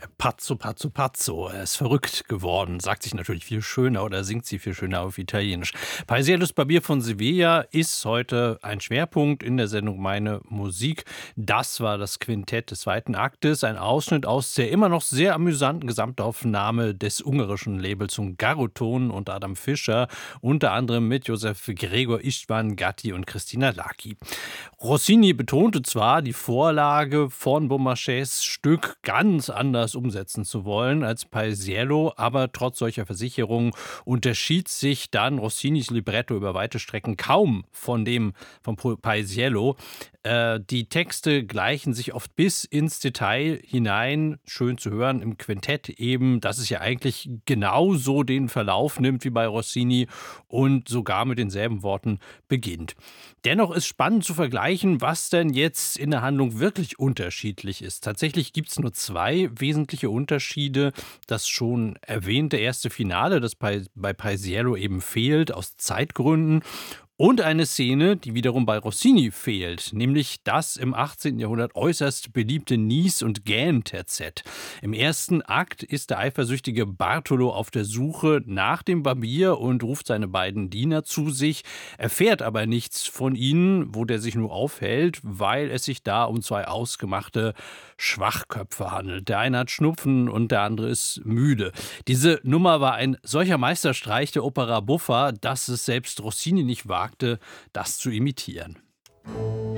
Pazzo, pazzo, pazzo. Er ist verrückt geworden, sagt sich natürlich viel schöner oder singt sie viel schöner auf Italienisch. Paisiellos Barbier von Sevilla ist heute ein Schwerpunkt in der Sendung Meine Musik. Das war das Quintett des zweiten Aktes, ein Ausschnitt aus der immer noch sehr amüsanten Gesamtaufnahme des ungarischen Labels Hungaroton und Adam Fischer, unter anderem mit Josef Gregor, István Gatti und Christina Laki. Rossini betonte zwar, die Vorlage von Beaumarchais Stück ganz anders umsetzen zu wollen als Paisiello, aber trotz solcher Versicherungen unterschied sich dann Rossinis Libretto über weite Strecken kaum von dem von Paisiello. Die Texte gleichen sich oft bis ins Detail hinein, schön zu hören im Quintett eben, dass es ja eigentlich genauso den Verlauf nimmt wie bei Rossini und sogar mit denselben Worten beginnt. Dennoch ist spannend zu vergleichen, was denn jetzt in der Handlung wirklich unterschiedlich ist. Tatsächlich gibt es nur zwei wesentliche Unterschiede. Das schon erwähnte erste Finale, das bei Paisiello eben fehlt, aus Zeitgründen. Und eine Szene, die wiederum bei Rossini fehlt, nämlich das im 18. Jahrhundert äußerst beliebte Nies- und Gähn-Terzett. Im ersten Akt ist der eifersüchtige Bartolo auf der Suche nach dem Barbier und ruft seine beiden Diener zu sich, erfährt aber nichts von ihnen, wo der sich nur aufhält, weil es sich da um zwei ausgemachte Schwachköpfe handelt. Der eine hat Schnupfen und der andere ist müde. Diese Nummer war ein solcher Meisterstreich der Opera buffa, dass es selbst Rossini nicht wagte, das zu imitieren.